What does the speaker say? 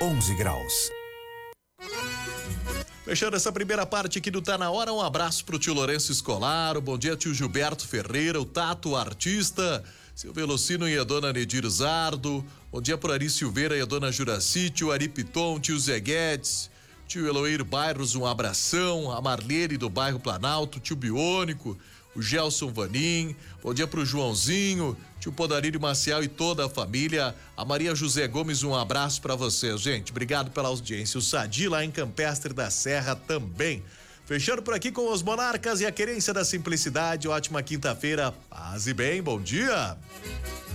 11 graus. Fechando essa primeira parte aqui do Tá Na Hora, um abraço pro tio Lourenço Escolaro, bom dia tio Gilberto Ferreira, o Tato o Artista, seu Velocino e a dona Nedir Zardo, bom dia pro Ari Silveira e a dona Juraci, tio Ari Piton, tio Zé Guedes, tio Eloir Bairros, um abração, a Marlene do bairro Planalto, tio Biônico, o Gelson Vanim, bom dia pro Joãozinho, tio Podarírio Maciel e toda a família, a Maria José Gomes, um abraço pra vocês, gente, obrigado pela audiência, o Sadi lá em Campestre da Serra também. Fechando por aqui com os Monarcas e a querência da simplicidade, ótima quinta-feira, paz e bem, bom dia!